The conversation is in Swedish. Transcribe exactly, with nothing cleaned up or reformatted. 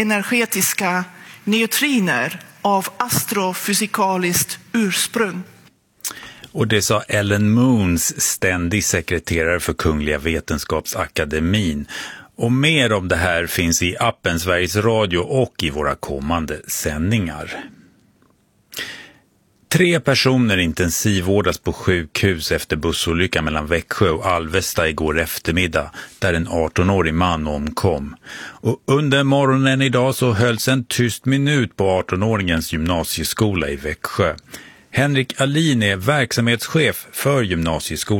energetiska neutriner av astrofysikaliskt ursprung. Och det sa Ellen Moons, ständig sekreterare för Kungliga Vetenskapsakademin. Och mer om det här finns i appen Sveriges Radio och i våra kommande sändningar. Tre personer intensivvårdas på sjukhus efter bussolyckan mellan Växjö och Alvesta igår eftermiddag, där en arton-årig man omkom. Och under morgonen idag så hölls en tyst minut på arton-åringens gymnasieskola i Växjö. Henrik Alin är verksamhetschef för gymnasieskolan.